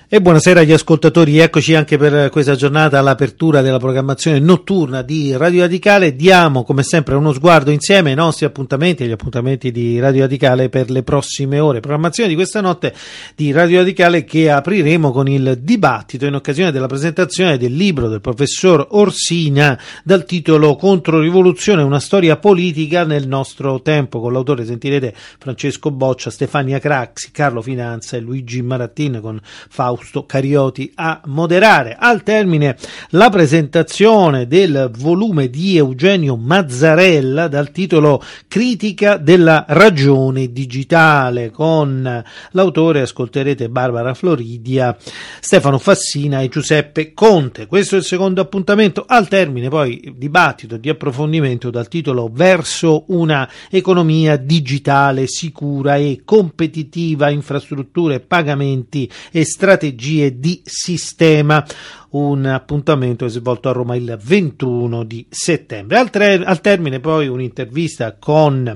E buonasera agli ascoltatori, eccoci anche per questa giornata all'apertura della programmazione notturna di Radio Radicale. Diamo come sempre uno sguardo insieme ai nostri appuntamenti, agli appuntamenti di Radio Radicale per le prossime ore. Programmazione di questa notte di Radio Radicale che apriremo con il dibattito in occasione della presentazione del libro del professor Orsina dal titolo Controrivoluzione, una storia politica nel nostro tempo. Con l'autore sentirete Francesco Boccia, Stefania Craxi, Carlo Finanza e Luigi Marattin, con Fausto Carioti a moderare. Al termine la presentazione del volume di Eugenio Mazzarella dal titolo Critica della ragione digitale. Con l'autore ascolterete Barbara Floridia, Stefano Fassina e Giuseppe Conte. Questo è il secondo appuntamento. Al termine poi dibattito di approfondimento dal titolo Verso una economia digitale sicura e competitiva, infrastrutture, pagamenti e strategie di sistema. Un appuntamento svolto a Roma il 21 di settembre. Al termine poi un'intervista con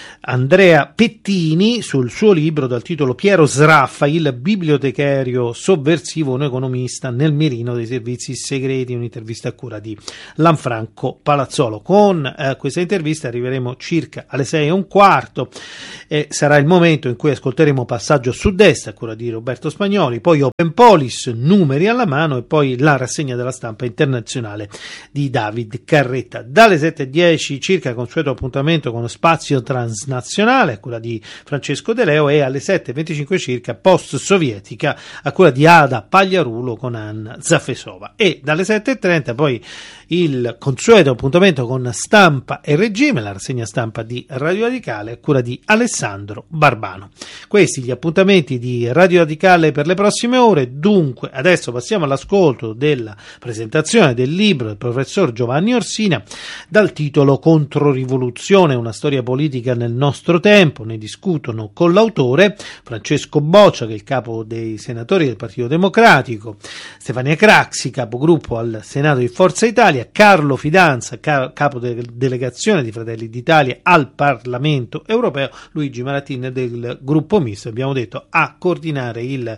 Andrea Pettini sul suo libro dal titolo Piero Sraffa, il bibliotecario sovversivo, un economista nel mirino dei servizi segreti, un'intervista a cura di Lanfranco Palazzolo. Con questa intervista arriveremo circa alle 6:15 e sarà il momento in cui ascolteremo Passaggio a Sud-Est a cura di Roberto Spagnoli, poi Open Polis, numeri alla mano e poi la rassegna della stampa internazionale di David Carretta. Dalle 7:10 circa consueto appuntamento con Spazio Transnazionale a cura di Francesco De Leo e alle 7:25 circa Post Sovietica a cura di Ada Pagliarulo con Anna Zafesova, e dalle 7:30 poi il consueto appuntamento con Stampa e Regime, la rassegna stampa di Radio Radicale a cura di Alessandro Barbano. Questi gli appuntamenti di Radio Radicale per le prossime ore. Dunque adesso passiamo all'ascolto della presentazione del libro del professor Giovanni Orsina dal titolo Controrivoluzione, una storia politica nel nostro tempo. Ne discutono con l'autore Francesco Boccia, che è il capo dei senatori del Partito Democratico, Stefania Craxi, capogruppo al Senato di Forza Italia, Carlo Fidanza, capo delegazione di Fratelli d'Italia al Parlamento Europeo, Luigi Marattin del gruppo misto, abbiamo detto, a coordinare il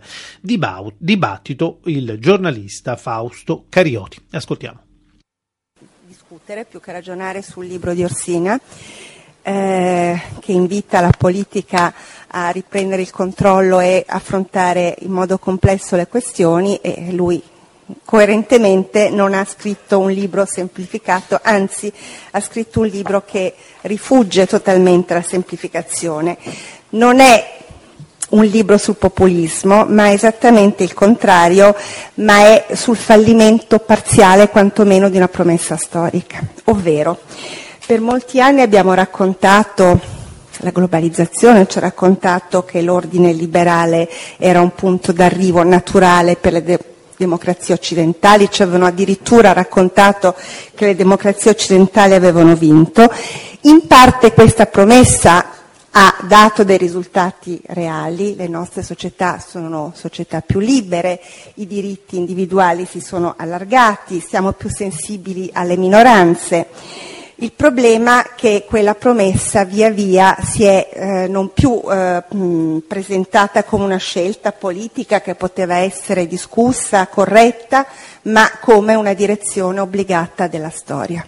dibattito il giornalista Fausto Carioti. Ascoltiamo. Discutere più che ragionare sul libro di Orsina, che invita la politica a riprendere il controllo e affrontare in modo complesso le questioni, e lui coerentemente non ha scritto un libro semplificato, anzi ha scritto un libro che rifugge totalmente la semplificazione. Non è un libro sul populismo, ma è esattamente il contrario, ma è sul fallimento parziale quantomeno di una promessa storica. Ovvero, per molti anni abbiamo raccontato la globalizzazione, ci ha raccontato che l'ordine liberale era un punto d'arrivo naturale per le democrazie occidentali, ci avevano addirittura raccontato che le democrazie occidentali avevano vinto. In parte questa promessa ha dato dei risultati reali, le nostre società sono società più libere, i diritti individuali si sono allargati, siamo più sensibili alle minoranze. Il problema è che quella promessa via via si è non più presentata come una scelta politica che poteva essere discussa, corretta, ma come una direzione obbligata della storia.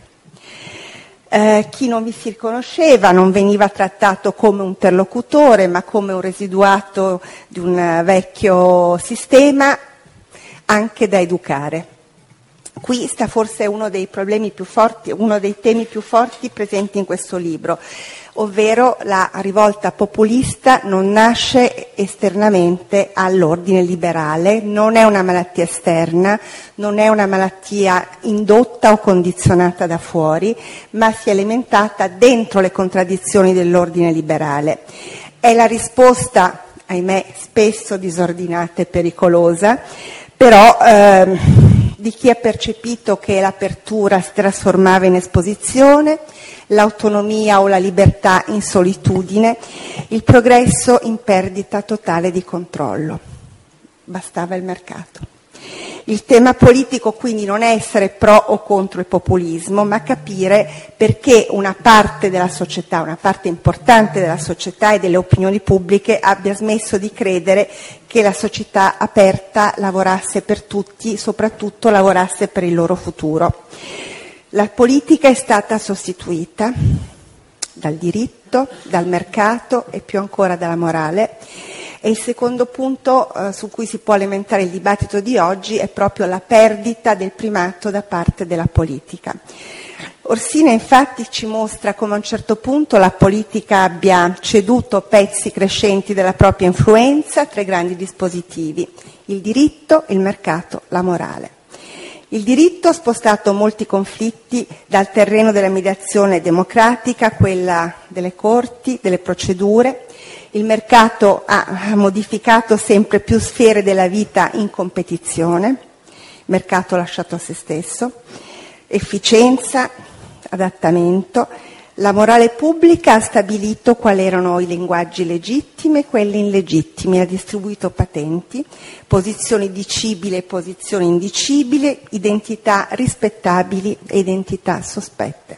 Chi non vi si riconosceva non veniva trattato come un interlocutore, ma come un residuato di un vecchio sistema, anche da educare. Qui sta forse uno dei problemi più forti, uno dei temi più forti presenti in questo libro, ovvero la rivolta populista non nasce esternamente all'ordine liberale, non è una malattia esterna, non è una malattia indotta o condizionata da fuori, ma si è alimentata dentro le contraddizioni dell'ordine liberale. È la risposta, ahimè, spesso disordinata e pericolosa, però di chi ha percepito che l'apertura si trasformava in esposizione, l'autonomia o la libertà in solitudine, il progresso in perdita totale di controllo. Bastava il mercato. Il tema politico quindi non è essere pro o contro il populismo, ma capire perché una parte della società, una parte importante della società e delle opinioni pubbliche abbia smesso di credere che la società aperta lavorasse per tutti, soprattutto lavorasse per il loro futuro. La politica è stata sostituita dal diritto, dal mercato e più ancora dalla morale. E il secondo punto su cui si può alimentare il dibattito di oggi è proprio la perdita del primato da parte della politica. Orsina infatti ci mostra come a un certo punto la politica abbia ceduto pezzi crescenti della propria influenza tra i grandi dispositivi: il diritto, il mercato, la morale. Il diritto ha spostato molti conflitti dal terreno della mediazione democratica a quella delle corti, delle procedure. Il mercato ha modificato sempre più sfere della vita in competizione, il mercato lasciato a se stesso, efficienza, adattamento. La morale pubblica ha stabilito quali erano i linguaggi legittimi e quelli illegittimi, ha distribuito patenti, posizioni dicibili e posizioni indicibili, identità rispettabili e identità sospette.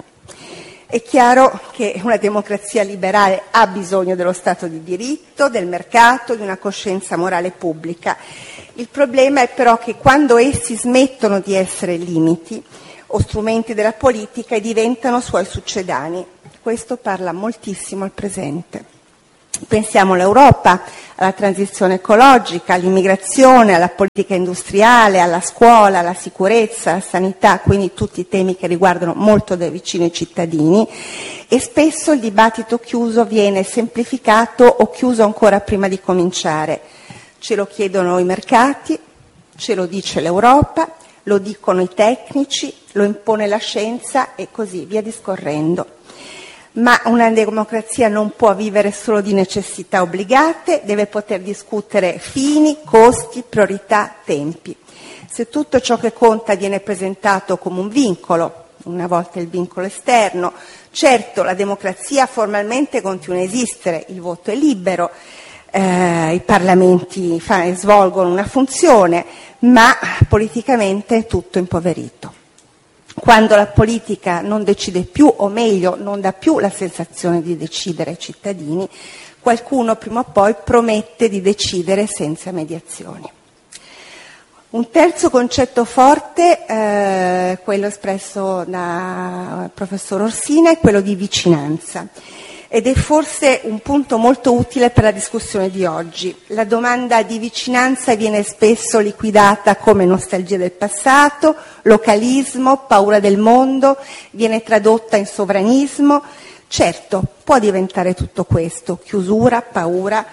È chiaro che una democrazia liberale ha bisogno dello Stato di diritto, del mercato, di una coscienza morale pubblica. Il problema è però che quando essi smettono di essere limiti o strumenti della politica e diventano suoi succedani, questo parla moltissimo al presente. Pensiamo all'Europa, alla transizione ecologica, all'immigrazione, alla politica industriale, alla scuola, alla sicurezza, alla sanità, quindi tutti temi che riguardano molto da vicino i cittadini, e spesso il dibattito chiuso viene semplificato o chiuso ancora prima di cominciare. Ce lo chiedono i mercati, ce lo dice l'Europa, lo dicono i tecnici, lo impone la scienza e così via discorrendo. Ma una democrazia non può vivere solo di necessità obbligate, deve poter discutere fini, costi, priorità, tempi. Se tutto ciò che conta viene presentato come un vincolo, una volta il vincolo esterno, certo la democrazia formalmente continua a esistere, il voto è libero, i parlamenti svolgono una funzione, ma politicamente è tutto impoverito. Quando la politica non decide più, o meglio, non dà più la sensazione di decidere ai cittadini, qualcuno prima o poi promette di decidere senza mediazioni. Un terzo concetto forte, quello espresso da professor Orsina, è quello di vicinanza. Ed è forse un punto molto utile per la discussione di oggi. La domanda di vicinanza viene spesso liquidata come nostalgia del passato, localismo, paura del mondo, viene tradotta in sovranismo. Certo, può diventare tutto questo: chiusura, paura,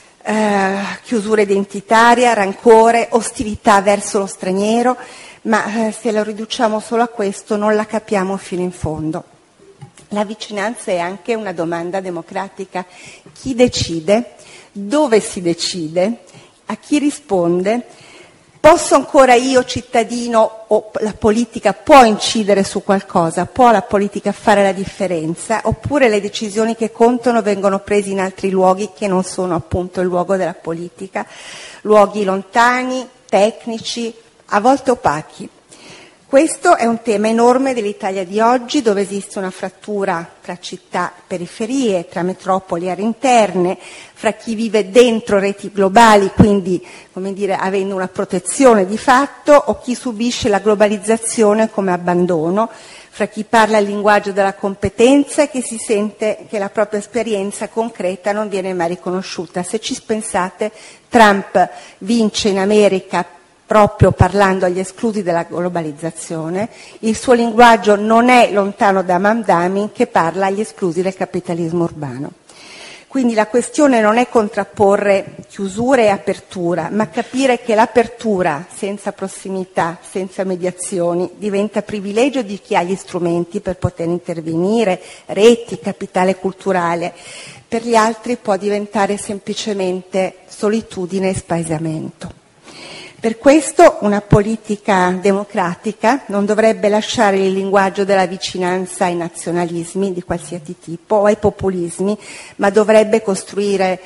chiusura identitaria, rancore, ostilità verso lo straniero, ma se lo riduciamo solo a questo non la capiamo fino in fondo. La vicinanza è anche una domanda democratica. Chi decide? Dove si decide? A chi risponde? Posso ancora io, cittadino, o la politica può incidere su qualcosa? Può la politica fare la differenza? Oppure le decisioni che contano vengono prese in altri luoghi che non sono appunto il luogo della politica? Luoghi lontani, tecnici, a volte opachi. Questo è un tema enorme dell'Italia di oggi, dove esiste una frattura tra città e periferie, tra metropoli e aree interne, fra chi vive dentro reti globali, quindi, come dire, avendo una protezione di fatto, o chi subisce la globalizzazione come abbandono, fra chi parla il linguaggio della competenza e chi si sente che la propria esperienza concreta non viene mai riconosciuta. Se ci pensate, Trump vince in America proprio parlando agli esclusi della globalizzazione, il suo linguaggio non è lontano da Mamdani, che parla agli esclusi del capitalismo urbano. Quindi la questione non è contrapporre chiusura e apertura, ma capire che l'apertura senza prossimità, senza mediazioni, diventa privilegio di chi ha gli strumenti per poter intervenire, reti, capitale culturale. Per gli altri può diventare semplicemente solitudine e spaesamento. Per questo una politica democratica non dovrebbe lasciare il linguaggio della vicinanza ai nazionalismi di qualsiasi tipo o ai populismi, ma dovrebbe costruire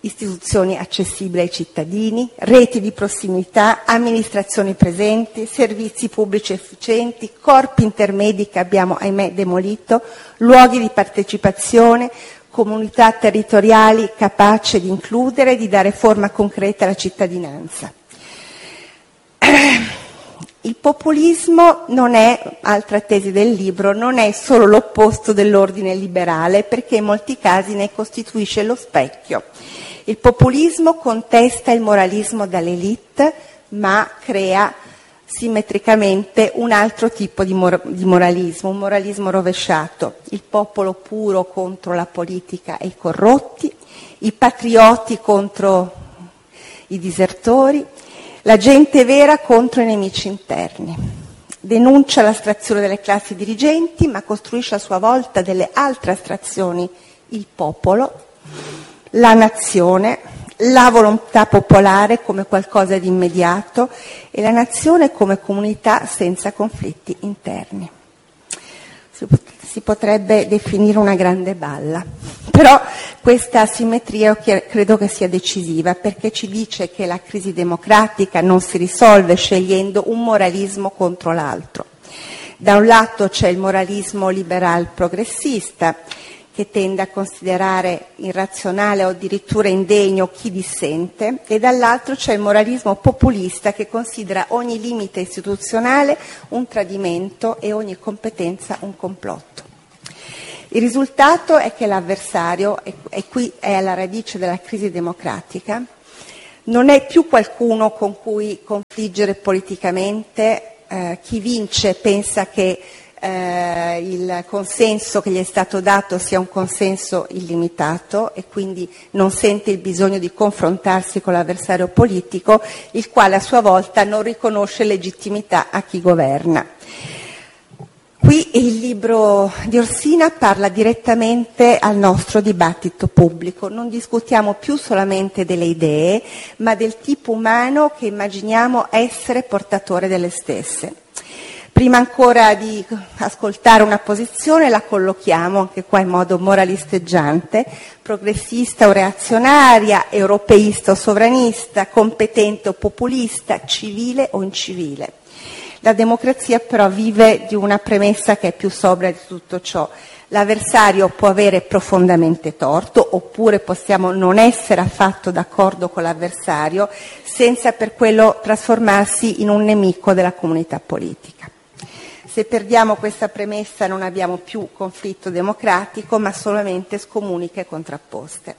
istituzioni accessibili ai cittadini, reti di prossimità, amministrazioni presenti, servizi pubblici efficienti, corpi intermedi che abbiamo, ahimè, demolito, luoghi di partecipazione, comunità territoriali capaci di includere e di dare forma concreta alla cittadinanza. Il populismo non è, altra tesi del libro, non è solo l'opposto dell'ordine liberale, perché in molti casi ne costituisce lo specchio. Il populismo contesta il moralismo dall'élite, ma crea simmetricamente un altro tipo di moralismo, un moralismo rovesciato. Il popolo puro contro la politica e i corrotti, i patrioti contro i disertori, la gente vera contro i nemici interni. Denuncia l'astrazione delle classi dirigenti, ma costruisce a sua volta delle altre astrazioni: il popolo, la nazione, la volontà popolare come qualcosa di immediato e la nazione come comunità senza conflitti interni. Si potrebbe definire una grande balla, però questa asimmetria credo che sia decisiva, perché ci dice che la crisi democratica non si risolve scegliendo un moralismo contro l'altro. Da un lato c'è il moralismo liberal progressista, che tende a considerare irrazionale o addirittura indegno chi dissente, e dall'altro c'è il moralismo populista che considera ogni limite istituzionale un tradimento e ogni competenza un complotto. Il risultato è che l'avversario, e qui è alla radice della crisi democratica, non è più qualcuno con cui confliggere politicamente. Chi vince pensa che il consenso che gli è stato dato sia un consenso illimitato e quindi non sente il bisogno di confrontarsi con l'avversario politico, il quale a sua volta non riconosce legittimità a chi governa. Qui il libro di Orsina parla direttamente al nostro dibattito pubblico. Non discutiamo più solamente delle idee, ma del tipo umano che immaginiamo essere portatore delle stesse. Prima ancora di ascoltare una posizione la collochiamo, anche qua in modo moralisteggiante, progressista o reazionaria, europeista o sovranista, competente o populista, civile o incivile. La democrazia però vive di una premessa che è più sobria di tutto ciò. L'avversario può avere profondamente torto, oppure possiamo non essere affatto d'accordo con l'avversario, senza per quello trasformarsi in un nemico della comunità politica. Se perdiamo questa premessa non abbiamo più conflitto democratico, ma solamente scomuniche contrapposte.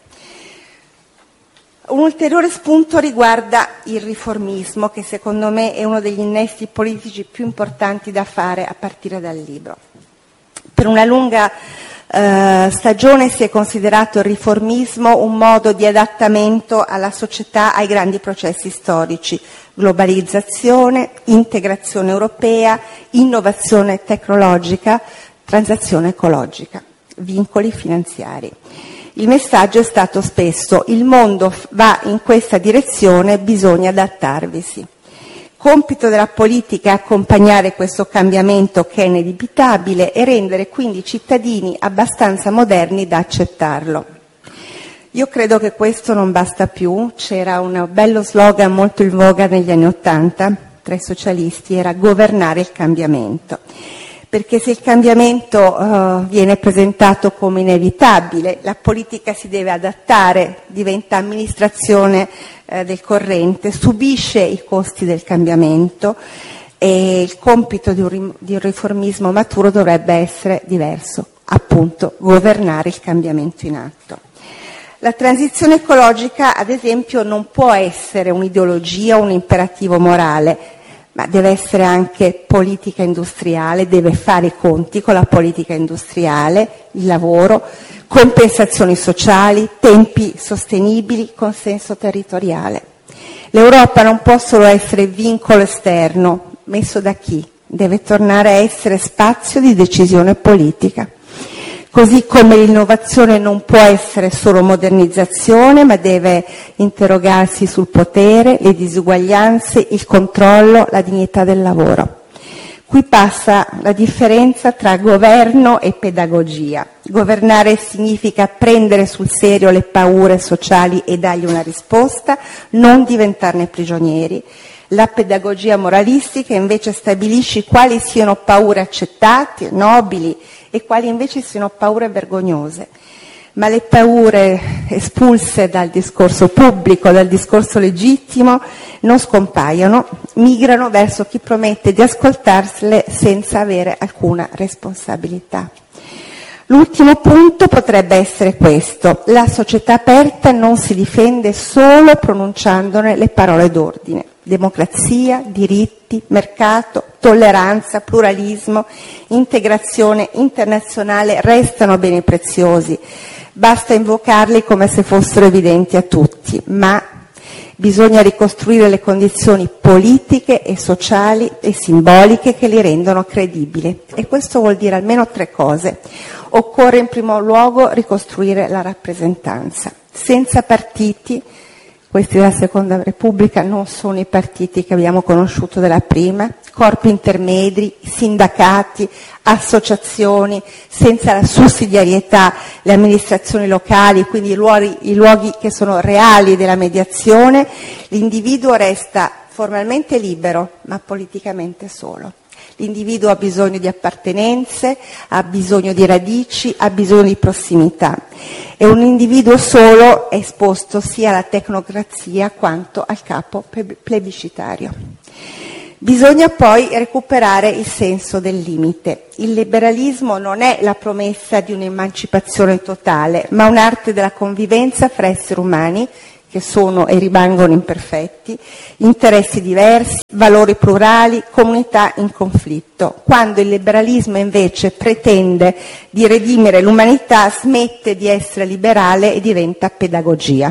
Un ulteriore spunto riguarda il riformismo, che secondo me è uno degli innesti politici più importanti da fare a partire dal libro. Per una lunga stagione si è considerato il riformismo un modo di adattamento alla società ai grandi processi storici: globalizzazione, integrazione europea, innovazione tecnologica, transizione ecologica, vincoli finanziari. Il messaggio è stato spesso: il mondo va in questa direzione, bisogna adattarvisi. Compito della politica è accompagnare questo cambiamento che è inevitabile e rendere quindi i cittadini abbastanza moderni da accettarlo. Io credo che questo non basta più. C'era un bello slogan molto in voga negli anni '80 tra i socialisti, era governare il cambiamento. Perché se il cambiamento viene presentato come inevitabile, la politica si deve adattare, diventa amministrazione del corrente, subisce i costi del cambiamento e il compito di un riformismo maturo dovrebbe essere diverso, appunto governare il cambiamento in atto. La transizione ecologica, ad esempio, non può essere un'ideologia o un imperativo morale, ma deve essere anche politica industriale, deve fare i conti con la politica industriale, il lavoro, compensazioni sociali, tempi sostenibili, consenso territoriale. L'Europa non può solo essere vincolo esterno, messo da chi? Deve tornare a essere spazio di decisione politica. Così come l'innovazione non può essere solo modernizzazione, ma deve interrogarsi sul potere, le disuguaglianze, il controllo, la dignità del lavoro. Qui passa la differenza tra governo e pedagogia. Governare significa prendere sul serio le paure sociali e dargli una risposta, non diventarne prigionieri. La pedagogia moralistica invece stabilisce quali siano paure accettate, nobili, e quali invece siano paure vergognose. Ma le paure espulse dal discorso pubblico, dal discorso legittimo, non scompaiono, migrano verso chi promette di ascoltarsele senza avere alcuna responsabilità. L'ultimo punto potrebbe essere questo: la società aperta non si difende solo pronunciandone le parole d'ordine. Democrazia, diritti, mercato, tolleranza, pluralismo, integrazione internazionale restano beni preziosi. Basta invocarli come se fossero evidenti a tutti, ma bisogna ricostruire le condizioni politiche e sociali e simboliche che li rendono credibili. E questo vuol dire almeno 3 cose. Occorre in primo luogo ricostruire la rappresentanza. Senza partiti, questi della Seconda Repubblica non sono i partiti che abbiamo conosciuto della prima, corpi intermedi, sindacati, associazioni, senza la sussidiarietà, le amministrazioni locali, quindi i luoghi che sono reali della mediazione, l'individuo resta formalmente libero, ma politicamente solo. L'individuo ha bisogno di appartenenze, ha bisogno di radici, ha bisogno di prossimità. E un individuo solo è esposto sia alla tecnocrazia quanto al capo plebiscitario. Bisogna poi recuperare il senso del limite. Il liberalismo non è la promessa di un'emancipazione totale, ma un'arte della convivenza fra esseri umani che sono e rimangono imperfetti, interessi diversi, valori plurali, comunità in conflitto. Quando il liberalismo invece pretende di redimere l'umanità, smette di essere liberale e diventa pedagogia.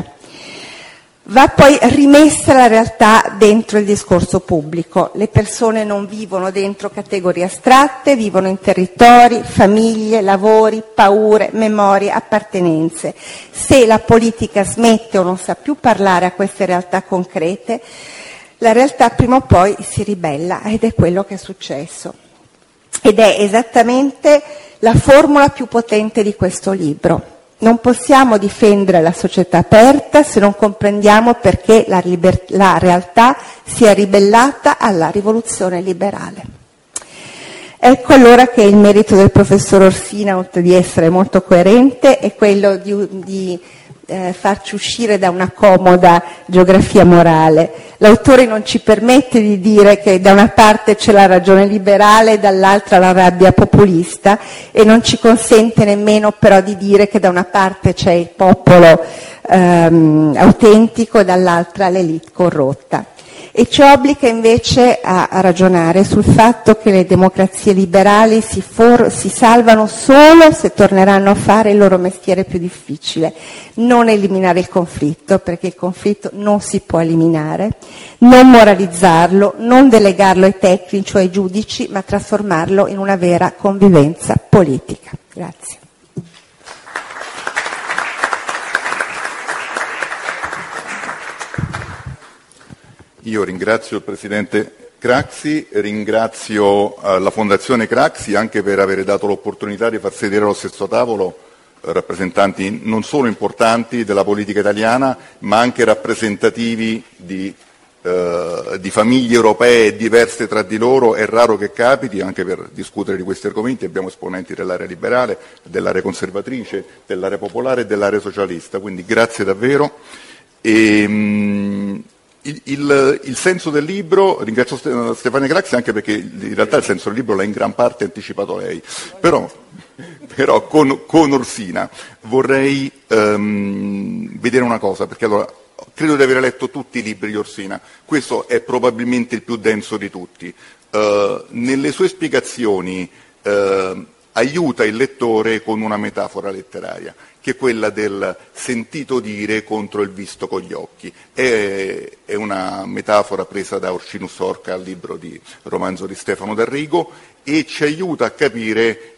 Va poi rimessa la realtà dentro il discorso pubblico. Le persone non vivono dentro categorie astratte, vivono in territori, famiglie, lavori, paure, memorie, appartenenze. Se la politica smette o non sa più parlare a queste realtà concrete, la realtà prima o poi si ribella, ed è quello che è successo. Ed è esattamente la formula più potente di questo libro. Non possiamo difendere la società aperta se non comprendiamo perché la realtà si è ribellata alla rivoluzione liberale. Ecco allora che il merito del professor Orsina, oltre di essere molto coerente, è quello di farci uscire da una comoda geografia morale. L'autore non ci permette di dire che da una parte c'è la ragione liberale e dall'altra la rabbia populista, e non ci consente nemmeno però di dire che da una parte c'è il popolo autentico e dall'altra l'élite corrotta. E ci obbliga invece a ragionare sul fatto che le democrazie liberali si salvano solo se torneranno a fare il loro mestiere più difficile: non eliminare il conflitto, perché il conflitto non si può eliminare, non moralizzarlo, non delegarlo ai tecnici o ai giudici, ma trasformarlo in una vera convivenza politica. Grazie. Io ringrazio il Presidente Craxi, ringrazio la Fondazione Craxi anche per aver dato l'opportunità di far sedere allo stesso tavolo rappresentanti non solo importanti della politica italiana, ma anche rappresentativi di famiglie europee diverse tra di loro. È raro che capiti, anche per discutere di questi argomenti abbiamo esponenti dell'area liberale, dell'area conservatrice, dell'area popolare e dell'area socialista, quindi grazie davvero. Il senso del libro, ringrazio Stefania Craxi anche perché in realtà il senso del libro l'ha in gran parte anticipato lei, però con Orsina vorrei vedere una cosa, perché allora credo di aver letto tutti i libri di Orsina, questo è probabilmente il più denso di tutti. Nelle sue spiegazioni aiuta il lettore con una metafora letteraria, che è quella del sentito dire contro il visto con gli occhi. È una metafora presa da Ursinus Orca al libro di romanzo di Stefano D'Arrigo, e ci aiuta a capire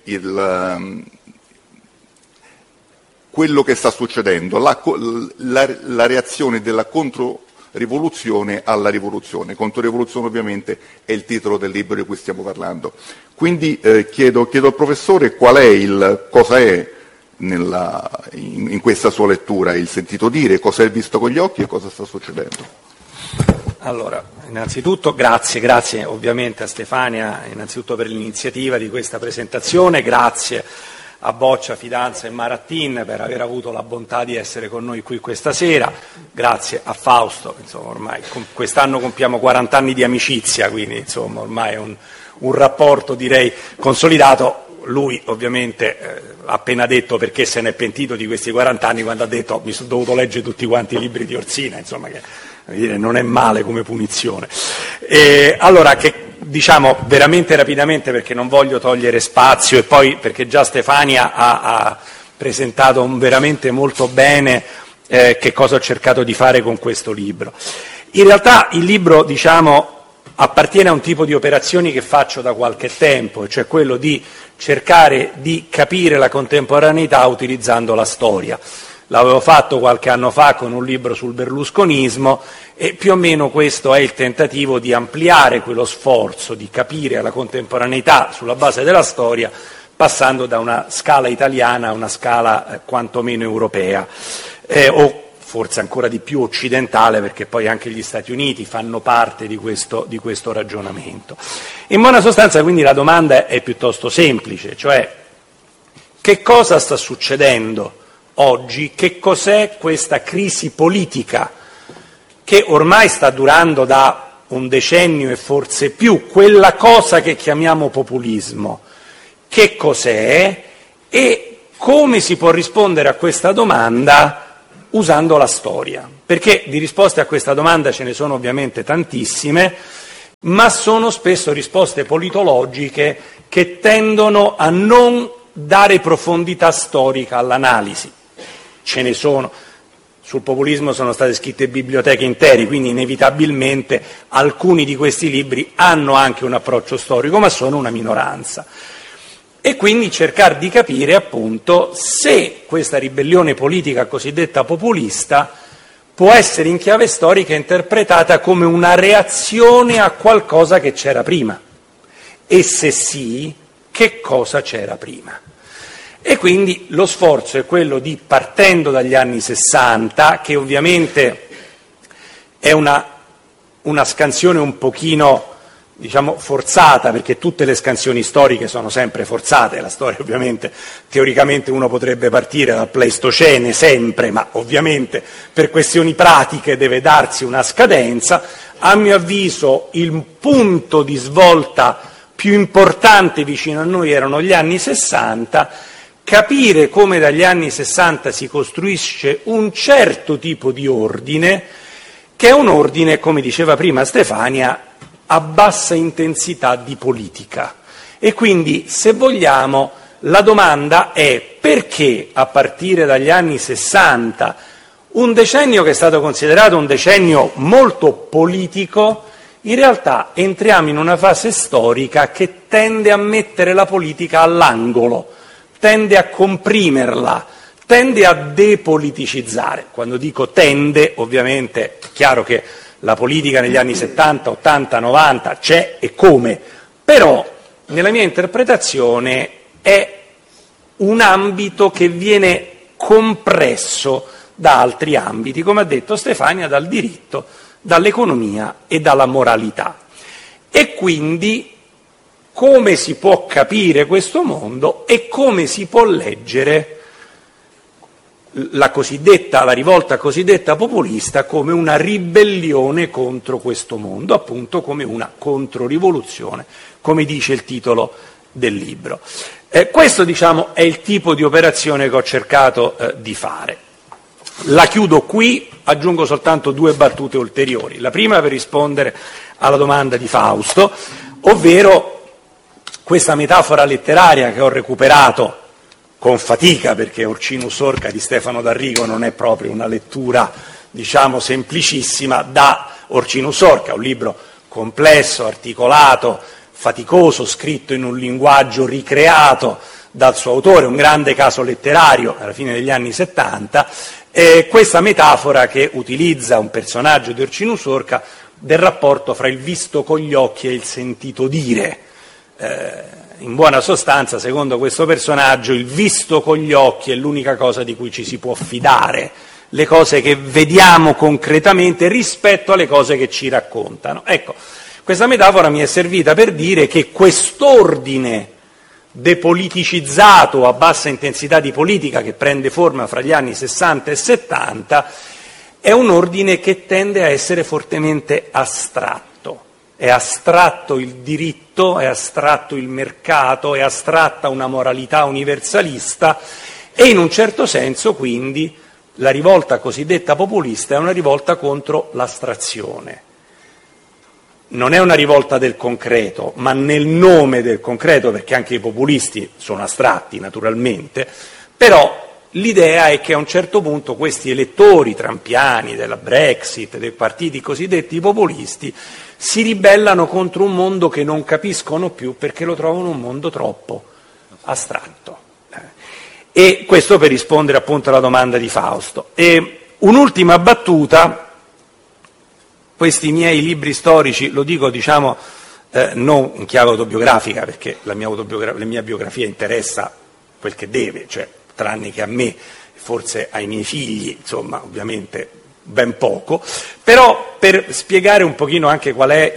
quello che sta succedendo, la reazione della rivoluzione alla rivoluzione. Controrivoluzione ovviamente è il titolo del libro di cui stiamo parlando. Quindi chiedo al professore cosa è in questa sua lettura il sentito dire, cosa è visto con gli occhi e cosa sta succedendo. Allora, innanzitutto grazie ovviamente a Stefania, innanzitutto per l'iniziativa di questa presentazione, grazie a Boccia, Fidanza e Marattin per aver avuto la bontà di essere con noi qui questa sera, grazie a Fausto, insomma ormai quest'anno compiamo 40 anni di amicizia, quindi insomma ormai è un rapporto direi consolidato. Lui ovviamente ha appena detto perché se ne è pentito di questi 40 anni quando ha detto mi sono dovuto leggere tutti quanti i libri di Orsina, insomma che non è male come punizione. Allora, che diciamo veramente rapidamente perché non voglio togliere spazio e poi perché già Stefania ha presentato veramente molto bene che cosa ho cercato di fare con questo libro. In realtà il libro, diciamo, appartiene a un tipo di operazioni che faccio da qualche tempo, cioè quello di cercare di capire la contemporaneità utilizzando la storia. L'avevo fatto qualche anno fa con un libro sul berlusconismo e più o meno questo è il tentativo di ampliare quello sforzo, di capire la contemporaneità sulla base della storia, passando da una scala italiana a una scala quantomeno europea, o forse ancora di più occidentale, perché poi anche gli Stati Uniti fanno parte di questo ragionamento. In buona sostanza, quindi, la domanda è piuttosto semplice, cioè che cosa sta succedendo oggi, che cos'è questa crisi politica che ormai sta durando da un decennio e forse più, quella cosa che chiamiamo populismo, che cos'è e come si può rispondere a questa domanda usando la storia, perché di risposte a questa domanda ce ne sono ovviamente tantissime, ma sono spesso risposte politologiche che tendono a non dare profondità storica all'analisi. Ce ne sono, sul populismo sono state scritte biblioteche intere, quindi inevitabilmente alcuni di questi libri hanno anche un approccio storico, ma sono una minoranza. E quindi cercare di capire appunto se questa ribellione politica cosiddetta populista può essere in chiave storica interpretata come una reazione a qualcosa che c'era prima, e se sì, che cosa c'era prima. E quindi lo sforzo è quello di, partendo dagli anni 60, che ovviamente è una scansione un pochino, diciamo, forzata, perché tutte le scansioni storiche sono sempre forzate, la storia ovviamente, teoricamente uno potrebbe partire dal Pleistocene sempre, ma ovviamente per questioni pratiche deve darsi una scadenza. A mio avviso il punto di svolta più importante vicino a noi erano gli anni 60, capire come dagli anni 60 si costruisce un certo tipo di ordine, che è un ordine, come diceva prima Stefania, a bassa intensità di politica. E quindi, se vogliamo, la domanda è perché a partire dagli anni 60, un decennio che è stato considerato un decennio molto politico, in realtà entriamo in una fase storica che tende a mettere la politica all'angolo, tende a comprimerla, tende a depoliticizzare. Quando dico tende, ovviamente è chiaro che la politica negli anni 70, 80, 90 c'è e come, però nella mia interpretazione è un ambito che viene compresso da altri ambiti, come ha detto Stefania, dal diritto, dall'economia e dalla moralità. E quindi come si può capire questo mondo e come si può leggere la rivolta cosiddetta populista come una ribellione contro questo mondo, appunto come una controrivoluzione, come dice il titolo del libro. Questo, diciamo, è il tipo di operazione che ho cercato di fare. La chiudo qui, aggiungo soltanto 2 battute ulteriori. La prima per rispondere alla domanda di Fausto, ovvero questa metafora letteraria che ho recuperato con fatica, perché Orcinus Orca di Stefano D'Arrigo non è proprio una lettura, diciamo, semplicissima, da Orcinus Orca, un libro complesso, articolato, faticoso, scritto in un linguaggio ricreato dal suo autore, un grande caso letterario alla fine degli anni 70, questa metafora che utilizza un personaggio di Orcino Sorca del rapporto fra il visto con gli occhi e il sentito dire. In buona sostanza, secondo questo personaggio, il visto con gli occhi è l'unica cosa di cui ci si può fidare, le cose che vediamo concretamente rispetto alle cose che ci raccontano. Ecco, questa metafora mi è servita per dire che quest'ordine depoliticizzato a bassa intensità di politica che prende forma fra gli anni 60 e 70 è un ordine che tende a essere fortemente astratto. È astratto il diritto, è astratto il mercato, è astratta una moralità universalista e in un certo senso quindi la rivolta cosiddetta populista è una rivolta contro l'astrazione. Non è una rivolta del concreto, ma nel nome del concreto, perché anche i populisti sono astratti naturalmente, però l'idea è che a un certo punto questi elettori trampiani della Brexit, dei partiti cosiddetti populisti, si ribellano contro un mondo che non capiscono più perché lo trovano un mondo troppo astratto. E questo per rispondere appunto alla domanda di Fausto. E un'ultima battuta, questi miei libri storici, lo dico diciamo non in chiave autobiografica, perché la mia biografia interessa quel che deve, cioè tranne che a me, forse ai miei figli, insomma, ovviamente ben poco, però per spiegare un pochino anche qual è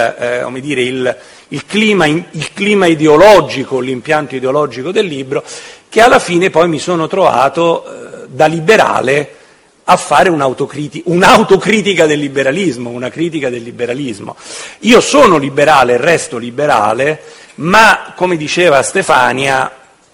il clima ideologico, l'impianto ideologico del libro, che alla fine poi mi sono trovato da liberale a fare un'autocritica del liberalismo, una critica del liberalismo. Io sono liberale e resto liberale, ma come diceva Stefania,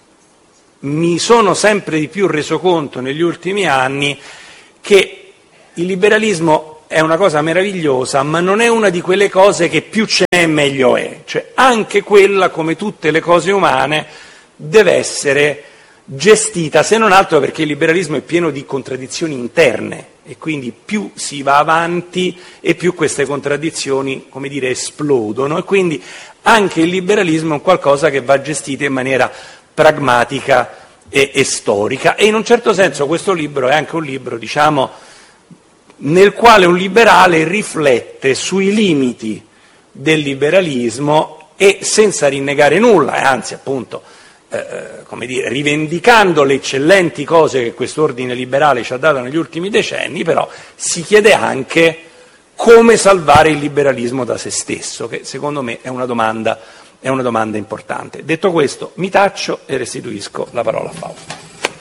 mi sono sempre di più reso conto negli ultimi anni che il liberalismo è una cosa meravigliosa, ma non è una di quelle cose che più ce n'è meglio è. Cioè anche quella, come tutte le cose umane, deve essere gestita, se non altro perché il liberalismo è pieno di contraddizioni interne e quindi più si va avanti e più queste contraddizioni, come dire, esplodono, e quindi anche il liberalismo è un qualcosa che va gestito in maniera pragmatica e storica, e in un certo senso questo libro è anche un libro, diciamo, nel quale un liberale riflette sui limiti del liberalismo e senza rinnegare nulla, e anzi appunto come dire, rivendicando le eccellenti cose che quest'ordine liberale ci ha dato negli ultimi decenni, però si chiede anche come salvare il liberalismo da se stesso, che secondo me è una domanda importante. Detto questo, mi taccio e restituisco la parola a Fausto.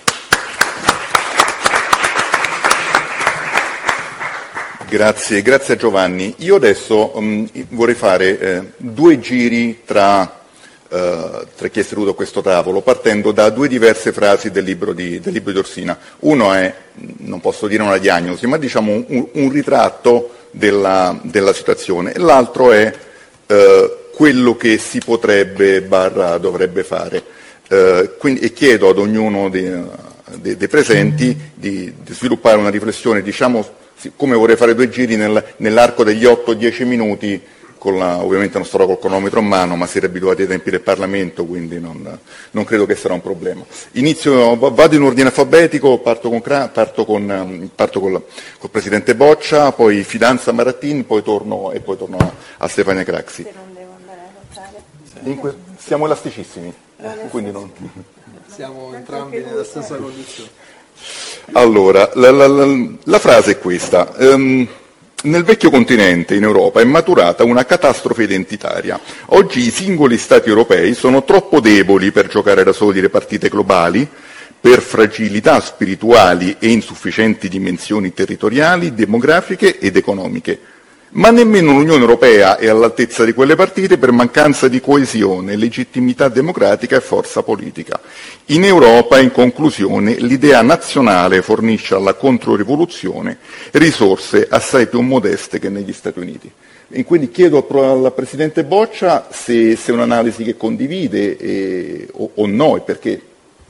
Grazie a Giovanni. Io adesso vorrei fare due giri tra chi è seduto a questo tavolo, partendo da due diverse frasi del libro di Orsina. Uno è, non posso dire una diagnosi, ma diciamo un ritratto della situazione, e l'altro è quello che si potrebbe / dovrebbe fare. E chiedo ad ognuno dei presenti di sviluppare una riflessione, diciamo, come vorrei fare due giri nell'arco degli 8-10 minuti, ovviamente non starò col cronometro in mano, ma siete abituati ai tempi del Parlamento, quindi non credo che sarà un problema. Vado in ordine alfabetico, parto col Presidente Boccia, poi Fidanza Maratin, poi torno a Stefania Craxi. Se non devo andare a votare. Siamo elasticissimi, quindi non... Siamo entrambi nella stessa condizione. Allora, la frase è questa. Nel vecchio continente, in Europa, è maturata una catastrofe identitaria. Oggi i singoli Stati europei sono troppo deboli per giocare da soli le partite globali, per fragilità spirituali e insufficienti dimensioni territoriali, demografiche ed economiche. Ma nemmeno l'Unione Europea è all'altezza di quelle partite per mancanza di coesione, legittimità democratica e forza politica. In Europa, in conclusione, l'idea nazionale fornisce alla controrivoluzione risorse assai più modeste che negli Stati Uniti. E quindi chiedo al Presidente Boccia se è un'analisi che condivide o no, e perché.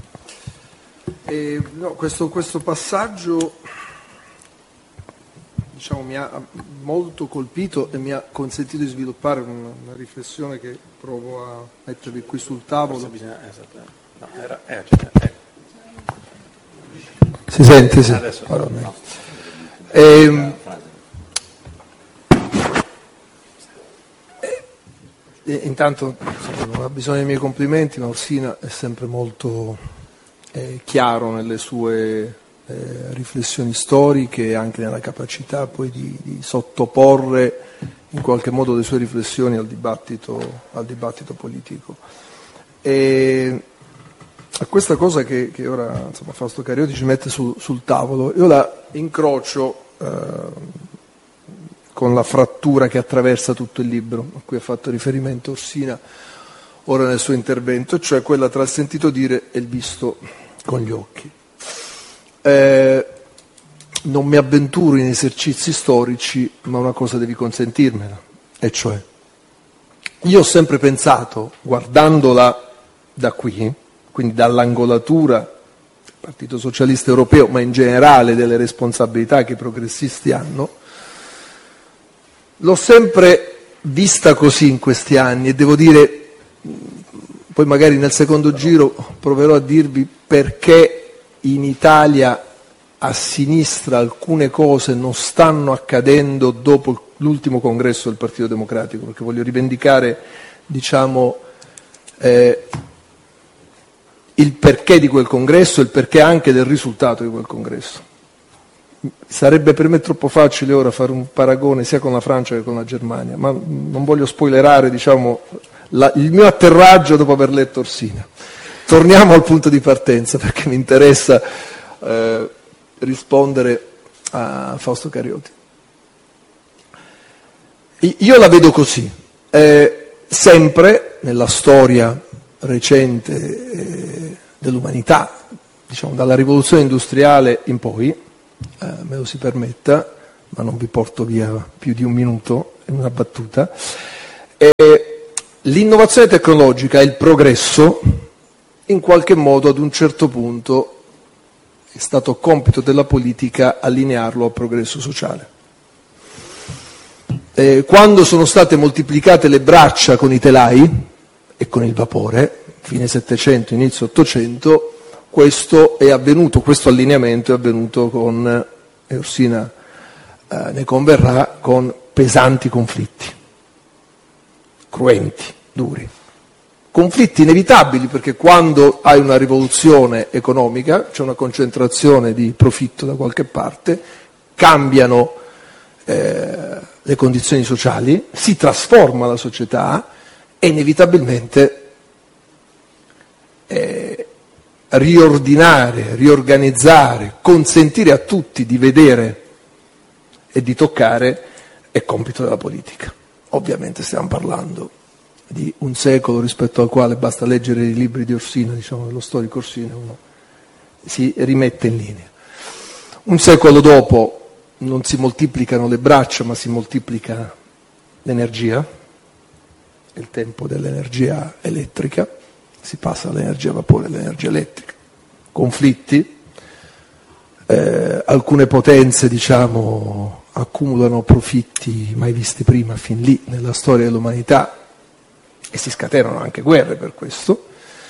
No, questo passaggio, diciamo, mi ha molto colpito e mi ha consentito di sviluppare una riflessione che provo a mettervi qui sul tavolo. Si sente? Sì. Adesso allora, no. Intanto non ha bisogno dei miei complimenti, ma Orsina è sempre molto chiaro nelle sue riflessioni storiche e anche nella capacità poi di sottoporre in qualche modo le sue riflessioni al dibattito politico. E a questa cosa che ora Fausto Carioti ci mette sul tavolo, io la incrocio con la frattura che attraversa tutto il libro, a cui ha fatto riferimento Orsina ora nel suo intervento, cioè quella tra il sentito dire e il visto con gli occhi. Non mi avventuro in esercizi storici, ma una cosa devi consentirmela, e cioè, io ho sempre pensato, guardandola da qui, quindi dall'angolatura del Partito Socialista Europeo, ma in generale delle responsabilità che i progressisti hanno, l'ho sempre vista così in questi anni, e devo dire, poi magari nel secondo giro proverò a dirvi perché in Italia a sinistra alcune cose non stanno accadendo dopo l'ultimo congresso del Partito Democratico, perché voglio rivendicare, il perché di quel congresso e il perché anche del risultato di quel congresso. Sarebbe per me troppo facile ora fare un paragone sia con la Francia che con la Germania, ma non voglio spoilerare il mio atterraggio dopo aver letto Orsina. Torniamo al punto di partenza, perché mi interessa rispondere a Fausto Carioti. Io la vedo così, sempre nella storia recente dell'umanità, dalla rivoluzione industriale in poi, me lo si permetta, ma non vi porto via più di un minuto in una battuta, l'innovazione tecnologica e il progresso in qualche modo ad un certo punto è stato compito della politica allinearlo al progresso sociale. Quando sono state moltiplicate le braccia con i telai e con il vapore, fine Settecento, inizio Ottocento, questo allineamento è avvenuto con, e Orsina ne converrà, con pesanti conflitti, cruenti, duri. Conflitti inevitabili, perché quando hai una rivoluzione economica c'è una concentrazione di profitto da qualche parte, cambiano le condizioni sociali, si trasforma la società e inevitabilmente riordinare, riorganizzare, consentire a tutti di vedere e di toccare è compito della politica. Ovviamente stiamo parlando di un secolo rispetto al quale basta leggere i libri di Orsina, dello storico Orsina, uno si rimette in linea. Un secolo dopo non si moltiplicano le braccia, ma si moltiplica l'energia, il tempo dell'energia elettrica, si passa dall'energia a vapore all'energia elettrica, conflitti, alcune potenze accumulano profitti mai visti prima fin lì nella storia dell'umanità e si scatenano anche guerre per questo,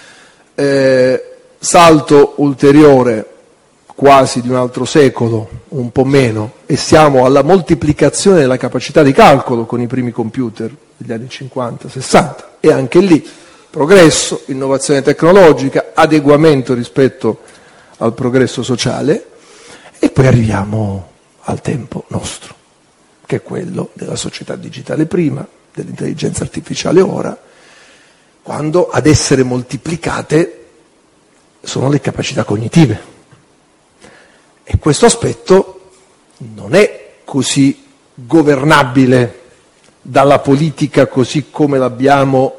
salto ulteriore quasi di un altro secolo, un po' meno, e siamo alla moltiplicazione della capacità di calcolo con i primi computer degli anni 50-60, e anche lì progresso, innovazione tecnologica, adeguamento rispetto al progresso sociale, e poi arriviamo al tempo nostro, che è quello della società digitale prima, dell'intelligenza artificiale ora, quando ad essere moltiplicate sono le capacità cognitive. E questo aspetto non è così governabile dalla politica così come l'abbiamo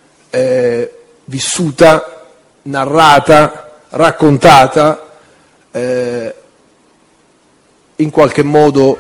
vissuta, narrata, raccontata, in qualche modo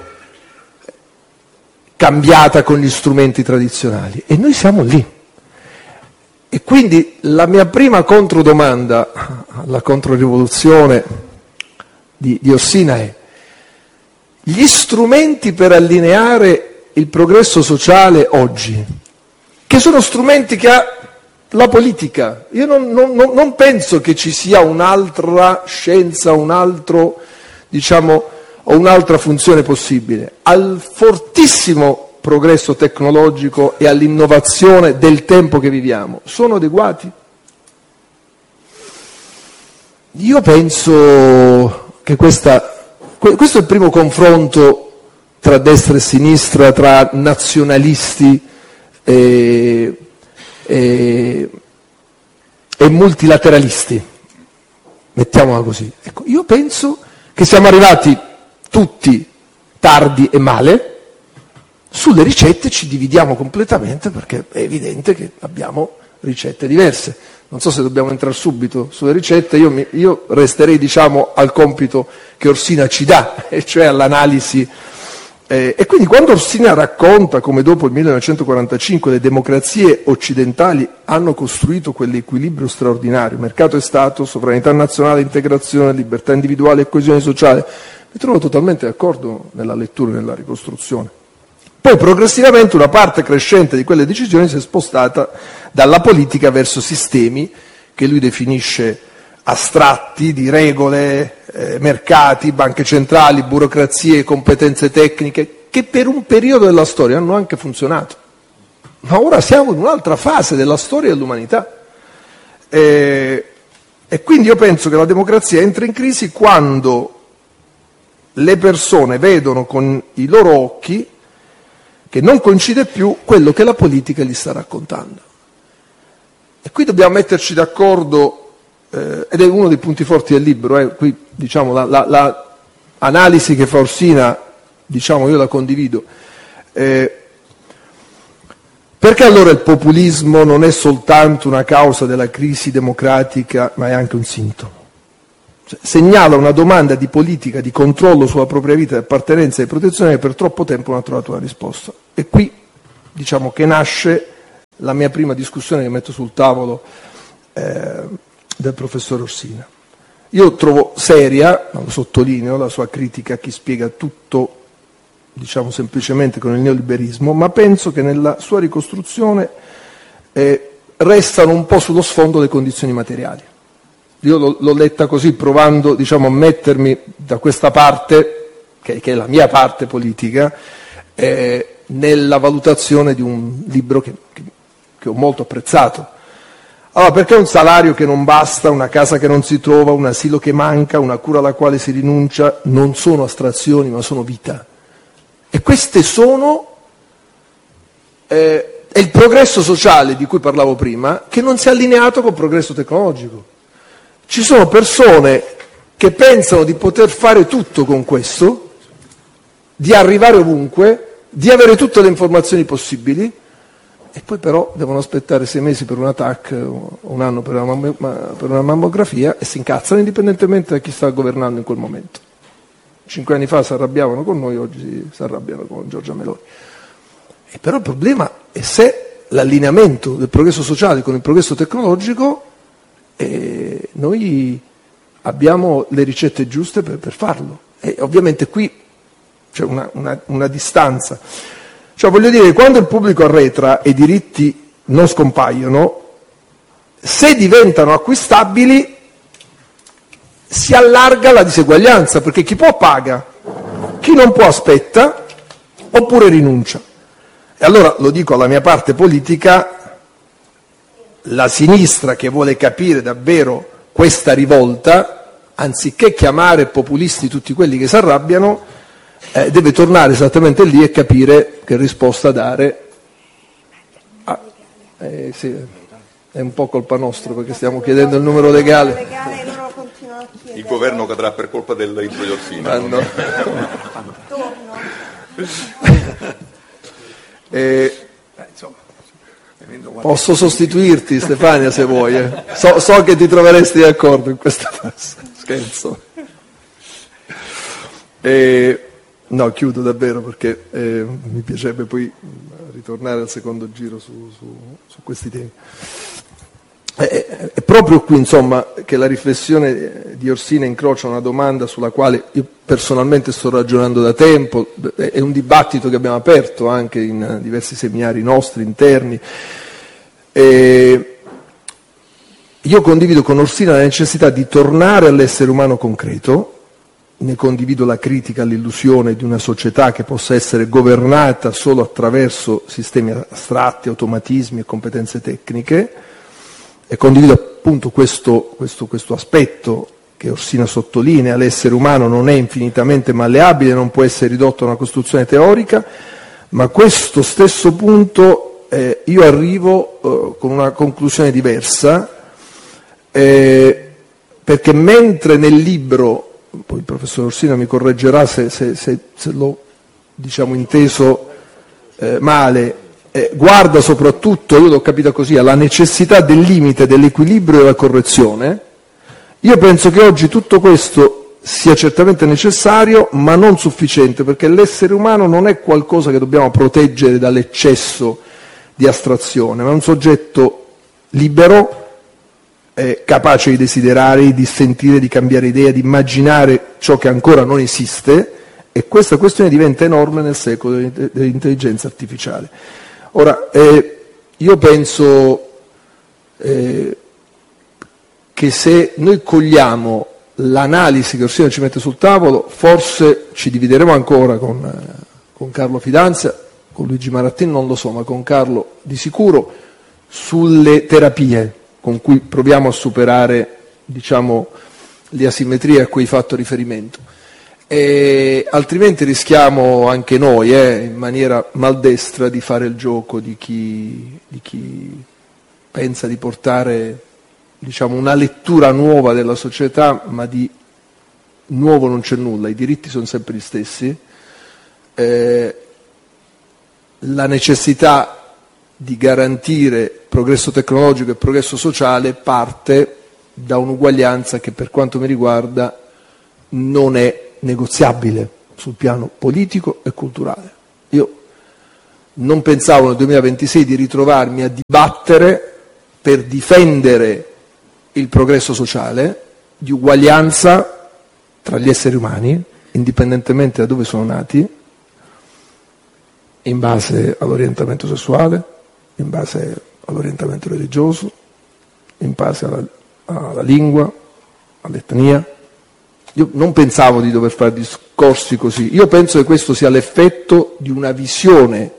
cambiata con gli strumenti tradizionali. E noi siamo lì. E quindi la mia prima controdomanda alla controrivoluzione di Orsina è: gli strumenti per allineare il progresso sociale oggi, che sono strumenti che ha la politica, io non penso che ci sia un'altra scienza, un altro diciamo, o un'altra funzione possibile, al fortissimo progresso tecnologico e all'innovazione del tempo che viviamo, sono adeguati? Io penso che questo è il primo confronto tra destra e sinistra, tra nazionalisti e multilateralisti, mettiamola così. Ecco, io penso che siamo arrivati tutti tardi e male. Sulle ricette ci dividiamo completamente perché è evidente che abbiamo ricette diverse. Non so se dobbiamo entrare subito sulle ricette, io resterei, diciamo, al compito che Orsina ci dà, e cioè all'analisi. E quindi quando Orsina racconta come dopo il 1945 le democrazie occidentali hanno costruito quell'equilibrio straordinario, mercato e Stato, sovranità nazionale, integrazione, libertà individuale e coesione sociale, mi trovo totalmente d'accordo nella lettura e nella ricostruzione. Poi progressivamente una parte crescente di quelle decisioni si è spostata dalla politica verso sistemi che lui definisce astratti, di regole, mercati, banche centrali, burocrazie, competenze tecniche, che per un periodo della storia hanno anche funzionato. Ma ora siamo in un'altra fase della storia dell'umanità. E quindi io penso che la democrazia entra in crisi quando le persone vedono con i loro occhi che non coincide più quello che la politica gli sta raccontando. E qui dobbiamo metterci d'accordo, ed è uno dei punti forti del libro, qui diciamo la analisi che fa Orsina, diciamo, io la condivido. Perché allora il populismo non è soltanto una causa della crisi democratica, ma è anche un sintomo? Segnala una domanda di politica, di controllo sulla propria vita, di appartenenza e di protezione che per troppo tempo non ha trovato una risposta. E qui, diciamo, che nasce la mia prima discussione che metto sul tavolo del professor Orsina. Io trovo seria, ma lo sottolineo, la sua critica a chi spiega tutto, diciamo, semplicemente con il neoliberismo, ma penso che nella sua ricostruzione restano un po' sullo sfondo le condizioni materiali. Io l'ho letta così, provando, diciamo, a mettermi da questa parte, che è la mia parte politica, nella valutazione di un libro che ho molto apprezzato. Allora, perché un salario che non basta, una casa che non si trova, un asilo che manca, una cura alla quale si rinuncia, non sono astrazioni, ma sono vita. E queste sono... è il progresso sociale di cui parlavo prima, che non si è allineato col progresso tecnologico. Ci sono persone che pensano di poter fare tutto con questo, di arrivare ovunque, di avere tutte le informazioni possibili, e poi però devono aspettare 6 mesi per una TAC o un anno per una mammografia e si incazzano indipendentemente da chi sta governando in quel momento. 5 anni fa si arrabbiavano con noi, oggi si arrabbiano con Giorgia Meloni. E però il problema è se l'allineamento del progresso sociale con il progresso tecnologico, noi abbiamo le ricette giuste per farlo. E ovviamente qui c'è una distanza. Cioè, voglio dire, quando il pubblico arretra e i diritti non scompaiono, se diventano acquistabili si allarga la diseguaglianza, perché chi può paga, chi non può aspetta oppure rinuncia. E allora lo dico alla mia parte politica, la sinistra che vuole capire davvero questa rivolta, anziché chiamare populisti tutti quelli che si arrabbiano, deve tornare esattamente lì e capire che risposta dare. Sì, è un po' colpa nostra perché stiamo chiedendo il numero legale. Il governo cadrà per colpa del libro di Orsina. No. Posso sostituirti, Stefania, se vuoi. So che ti troveresti d'accordo in questa fase. Scherzo. No, chiudo davvero perché mi piacerebbe poi ritornare al secondo giro su questi temi. È proprio qui, insomma, che la riflessione di Orsina incrocia una domanda sulla quale io personalmente sto ragionando da tempo, è un dibattito che abbiamo aperto anche in diversi seminari nostri interni. Io condivido con Orsina la necessità di tornare all'essere umano concreto ne condivido la critica all'illusione di una società che possa essere governata solo attraverso sistemi astratti, automatismi e competenze tecniche, e condivido appunto questo aspetto che Orsina sottolinea: l'essere umano non è infinitamente malleabile, non può essere ridotto a una costruzione teorica, ma a questo stesso punto io arrivo con una conclusione diversa, perché mentre nel libro, poi il professor Orsina mi correggerà se l'ho inteso male, guarda soprattutto, io l'ho capita così, alla necessità del limite, dell'equilibrio e della correzione. Io penso che oggi tutto questo sia certamente necessario, ma non sufficiente, perché l'essere umano non è qualcosa che dobbiamo proteggere dall'eccesso di astrazione, ma è un soggetto libero, capace di desiderare, di sentire, di cambiare idea, di immaginare ciò che ancora non esiste, e questa questione diventa enorme nel secolo dell'intelligenza artificiale. Ora, io penso che se noi cogliamo l'analisi che Orsina ci mette sul tavolo, forse ci divideremo ancora con Carlo Fidanza, con Luigi Marattin non lo so, ma con Carlo di sicuro, sulle terapie con cui proviamo a superare, le asimmetrie a cui hai fatto riferimento. E altrimenti rischiamo anche noi, in maniera maldestra, di fare il gioco di chi pensa di portare, una lettura nuova della società, ma di nuovo non c'è nulla, i diritti sono sempre gli stessi. La necessità di garantire progresso tecnologico e progresso sociale parte da un'uguaglianza che, per quanto mi riguarda, non è negoziabile sul piano politico e culturale. Io non pensavo nel 2026 di ritrovarmi a dibattere per difendere il progresso sociale, di uguaglianza tra gli esseri umani, indipendentemente da dove sono nati, in base all'orientamento sessuale, in base all'orientamento religioso, in base alla lingua, all'etnia. Io non pensavo di dover fare discorsi così. Io penso che questo sia l'effetto di una visione,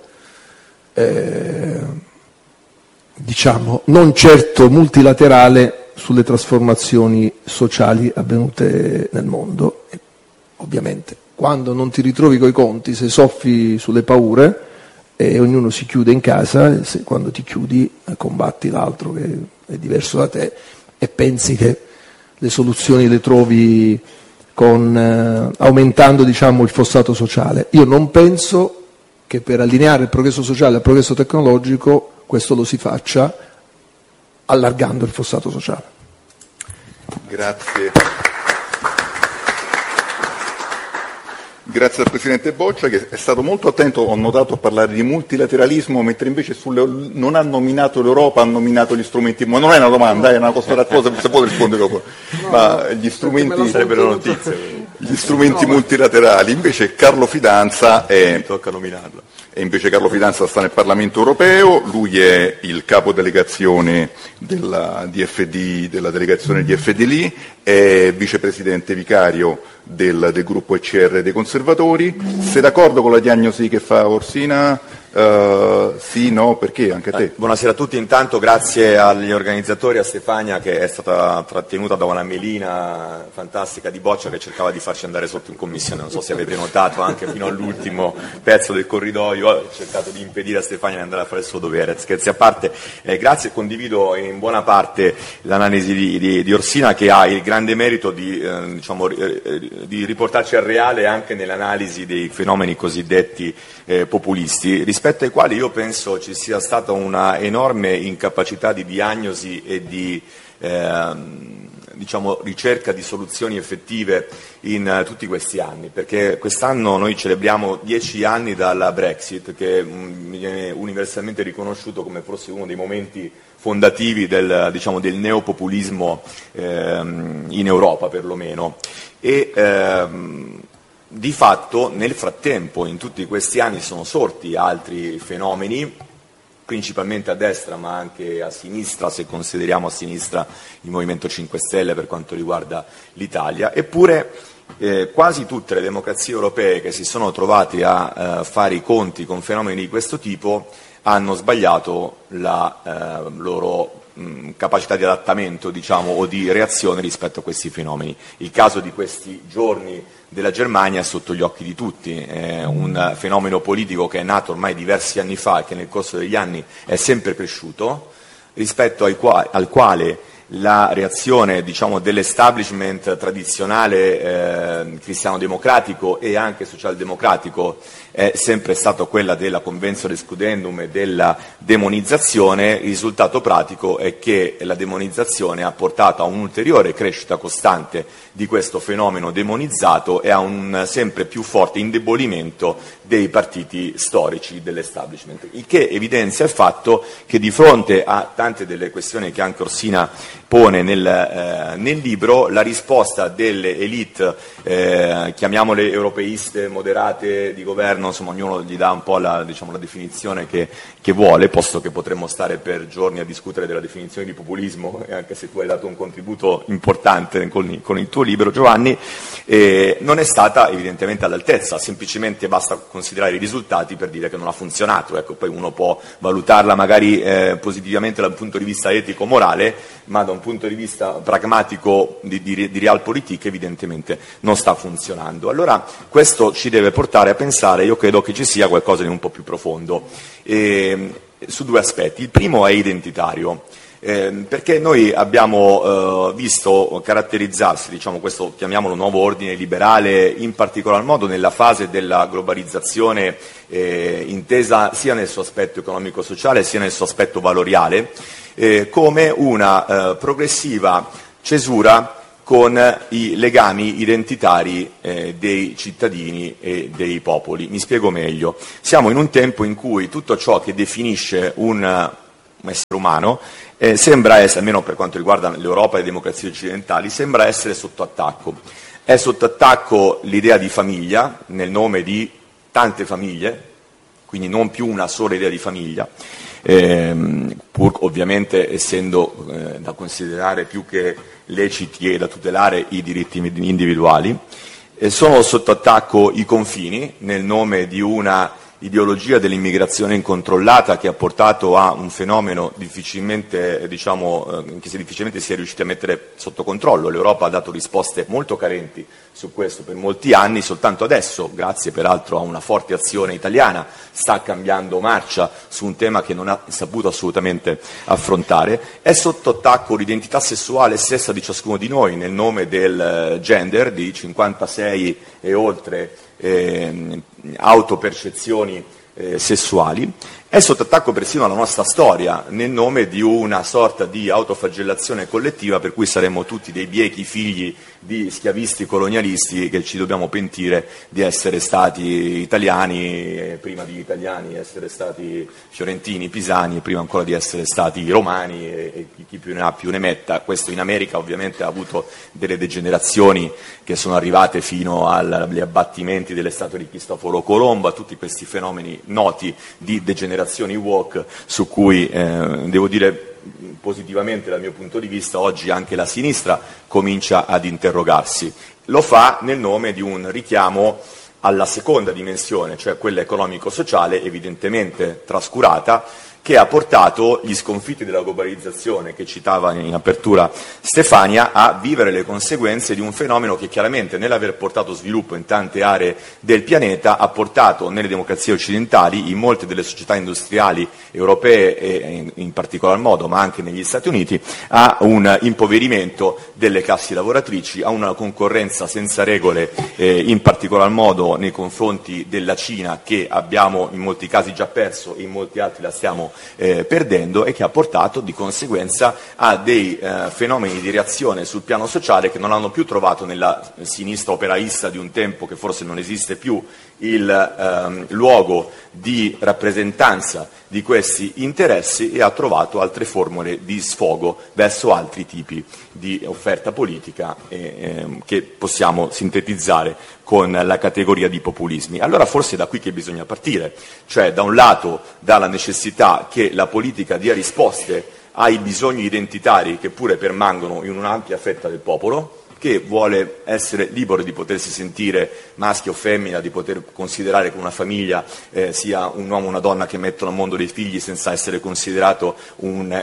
non certo multilaterale, sulle trasformazioni sociali avvenute nel mondo. E ovviamente, quando non ti ritrovi coi conti, se soffi sulle paure e ognuno si chiude in casa, e quando ti chiudi combatti l'altro che è diverso da te e pensi che le soluzioni le trovi aumentando il fossato sociale. Io non penso che per allineare il progresso sociale al progresso tecnologico questo lo si faccia allargando il fossato sociale. Grazie. Grazie al Presidente Boccia, che è stato molto attento, ho notato, a parlare di multilateralismo, mentre invece non ha nominato l'Europa, ha nominato gli strumenti. Ma non è una domanda, è una cosa, se può rispondere dopo. Ma gli strumenti sarebbero notizie. Gli strumenti multilaterali. Invece Carlo Fidanza tocca nominarlo. E invece Carlo Fidanza sta nel Parlamento europeo, lui è il capo delegazione della delegazione di FDL, è vicepresidente vicario del gruppo ECR dei conservatori. Sei d'accordo con la diagnosi che fa Orsina? Sì, no, perché? Anche a te. Buonasera a tutti, intanto grazie agli organizzatori, a Stefania che è stata trattenuta da una melina fantastica di Boccia che cercava di farci andare sotto in commissione, non so se avete notato, anche fino all'ultimo pezzo del corridoio ho cercato di impedire a Stefania di andare a fare il suo dovere. Scherzi a parte, grazie, condivido in buona parte l'analisi di Orsina, che ha il grande merito di riportarci al reale anche nell'analisi dei fenomeni cosiddetti populisti, rispetto ai quali io penso ci sia stata una enorme incapacità di diagnosi e di ricerca di soluzioni effettive in tutti questi anni, perché quest'anno noi celebriamo 10 anni dalla Brexit, che viene universalmente riconosciuto come forse uno dei momenti fondativi del neopopulismo in Europa perlomeno, e di fatto nel frattempo in tutti questi anni sono sorti altri fenomeni, principalmente a destra ma anche a sinistra, se consideriamo a sinistra il Movimento 5 Stelle per quanto riguarda l'Italia. Eppure quasi tutte le democrazie europee che si sono trovate a fare i conti con fenomeni di questo tipo hanno sbagliato la loro capacità di adattamento, diciamo, o di reazione rispetto a questi fenomeni. Il caso di questi giorni della Germania è sotto gli occhi di tutti, è un fenomeno politico che è nato ormai diversi anni fa e che nel corso degli anni è sempre cresciuto, rispetto al quale la reazione, diciamo, dell'establishment tradizionale cristiano-democratico e anche socialdemocratico è sempre stata quella della convenzio excludendum e della demonizzazione. Il risultato pratico è che la demonizzazione ha portato a un'ulteriore crescita costante di questo fenomeno demonizzato e a un sempre più forte indebolimento dei partiti storici dell'establishment, il che evidenzia il fatto che di fronte a tante delle questioni che anche Orsina pone nel libro, la risposta delle elite, chiamiamole europeiste, moderate, di governo, insomma ognuno gli dà un po' la definizione che vuole, posto che potremmo stare per giorni a discutere della definizione di populismo, anche se tu hai dato un contributo importante con il tuo libro, Giovanni, non è stata evidentemente all'altezza. Semplicemente basta considerare i risultati per dire che non ha funzionato. Ecco, poi uno può valutarla magari positivamente dal punto di vista etico-morale, ma da un punto di vista pragmatico di realpolitik evidentemente non sta funzionando. Allora questo ci deve portare a pensare, io credo che ci sia qualcosa di un po' più profondo, su due aspetti. Il primo è identitario, perché noi abbiamo visto caratterizzarsi, diciamo, questo chiamiamolo nuovo ordine liberale, in particolar modo nella fase della globalizzazione intesa sia nel suo aspetto economico-sociale sia nel suo aspetto valoriale, come una progressiva cesura con i legami identitari dei cittadini e dei popoli. Mi spiego meglio. Siamo in un tempo in cui tutto ciò che definisce un essere umano sembra essere, almeno per quanto riguarda l'Europa e le democrazie occidentali, sembra essere sotto attacco. È sotto attacco l'idea di famiglia, nel nome di tante famiglie, quindi non più una sola idea di famiglia, pur ovviamente essendo da considerare più che leciti e da tutelare i diritti individuali. Sono sotto attacco i confini, nel nome di una ideologia dell'immigrazione incontrollata che ha portato a un fenomeno difficilmente, che difficilmente si è riusciti a mettere sotto controllo. L'Europa ha dato risposte molto carenti su questo per molti anni, soltanto adesso, grazie peraltro a una forte azione italiana, sta cambiando marcia su un tema che non ha saputo assolutamente affrontare. È sotto attacco l'identità sessuale stessa di ciascuno di noi, nel nome del gender, di 56 e oltre autopercezioni sessuali. È sotto attacco persino la nostra storia, nel nome di una sorta di autoflagellazione collettiva per cui saremmo tutti dei biechi figli di schiavisti colonialisti che ci dobbiamo pentire di essere stati italiani, prima di italiani essere stati fiorentini, pisani, e prima ancora di essere stati romani, e chi più ne ha più ne metta. Questo in America ovviamente ha avuto delle degenerazioni che sono arrivate fino agli abbattimenti delle statue di Cristoforo Colombo, a tutti questi fenomeni noti di degenerazioni woke su cui, devo dire positivamente dal mio punto di vista, oggi anche la sinistra comincia ad interrogarsi. Lo fa nel nome di un richiamo alla seconda dimensione, cioè quella economico-sociale, evidentemente trascurata, che ha portato gli sconfitti della globalizzazione, che citava in apertura Stefania, a vivere le conseguenze di un fenomeno che chiaramente, nell'aver portato sviluppo in tante aree del pianeta, ha portato nelle democrazie occidentali, in molte delle società industriali europee e in particolar modo, ma anche negli Stati Uniti, a un impoverimento delle classi lavoratrici, a una concorrenza senza regole, in particolar modo nei confronti della Cina, che abbiamo in molti casi già perso e in molti altri la stiamo perdendo, e che ha portato di conseguenza a dei fenomeni di reazione sul piano sociale che non hanno più trovato nella sinistra operaista di un tempo, che forse non esiste più, il luogo di rappresentanza di questi interessi, e ha trovato altre formule di sfogo verso altri tipi di offerta politica che possiamo sintetizzare con la categoria di populismi. Allora forse è da qui che bisogna partire, cioè da un lato dalla necessità che la politica dia risposte ai bisogni identitari che pure permangono in un'ampia fetta del popolo, che vuole essere libero di potersi sentire maschio o femmina, di poter considerare che una famiglia sia un uomo o una donna che mettono al mondo dei figli senza essere considerato un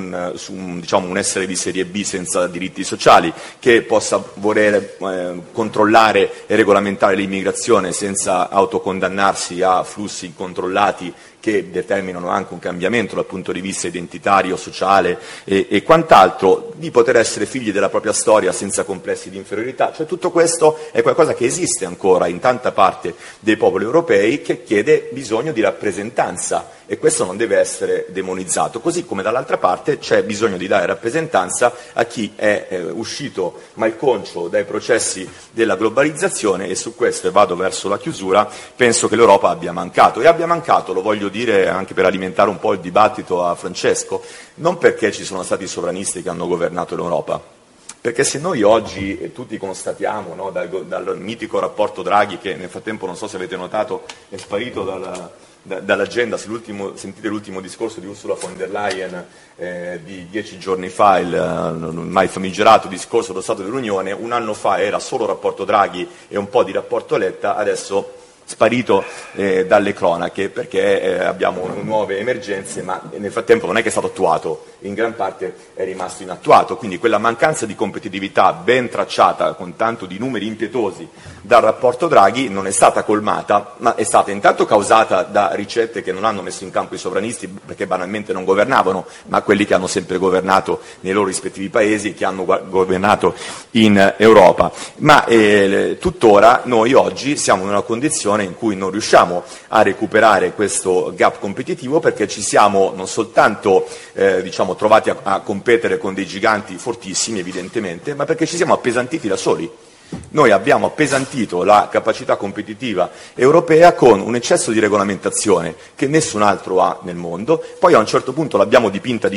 essere di serie B senza diritti sociali, che possa voler controllare e regolamentare l'immigrazione senza autocondannarsi a flussi incontrollati che determinano anche un cambiamento dal punto di vista identitario, sociale e quant'altro, di poter essere figli della propria storia senza complessi di inferiorità. Cioè tutto questo è qualcosa che esiste ancora in tanta parte dei popoli europei, che chiede bisogno di rappresentanza, e questo non deve essere demonizzato, così come dall'altra parte c'è bisogno di dare rappresentanza a chi è uscito malconcio dai processi della globalizzazione, e su questo, e vado verso la chiusura, penso che l'Europa abbia mancato, e abbia mancato, lo voglio dire anche per alimentare un po' il dibattito a Francesco, non perché ci sono stati sovranisti che hanno governato l'Europa, perché se noi oggi tutti constatiamo, no, dal mitico rapporto Draghi, che nel frattempo, non so se avete notato, è sparito dall'agenda, se sentite l'ultimo discorso di Ursula von der Leyen di 10 giorni fa, il mai famigerato discorso dello Stato dell'Unione, un anno fa era solo rapporto Draghi e un po' di rapporto Letta, adesso sparito dalle cronache, perché abbiamo nuove emergenze, ma nel frattempo non è che è stato attuato, in gran parte è rimasto inattuato, quindi quella mancanza di competitività ben tracciata con tanto di numeri impietosi dal rapporto Draghi non è stata colmata, ma è stata intanto causata da ricette che non hanno messo in campo i sovranisti, perché banalmente non governavano, ma quelli che hanno sempre governato nei loro rispettivi paesi, che hanno governato in Europa. Ma tuttora noi oggi siamo in una condizione in cui non riusciamo a recuperare questo gap competitivo, perché ci siamo non soltanto trovati a competere con dei giganti fortissimi evidentemente, ma perché ci siamo appesantiti da soli. Noi abbiamo appesantito la capacità competitiva europea con un eccesso di regolamentazione che nessun altro ha nel mondo, poi a un certo punto l'abbiamo dipinta di